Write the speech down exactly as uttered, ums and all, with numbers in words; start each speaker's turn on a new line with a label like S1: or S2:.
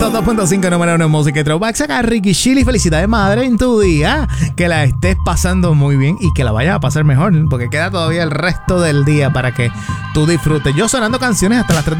S1: ciento dos punto cinco, número uno en música y throwbacks. Acá Ricky Chili, felicidades madre en tu día. Que la estés pasando muy bien y que la vayas a pasar mejor, porque queda todavía el resto del día para que tú disfrutes. Yo sonando canciones hasta las tres